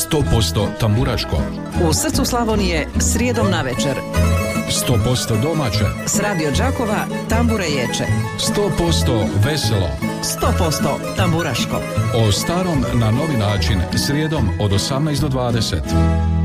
100% tamburaško. U srcu Slavonije srijedom navečer. 100% domaće. S Radio Đakova tambure ječe. 100% veselo. 100% tamburaško. O starom na novi način srijedom od 18 do 20.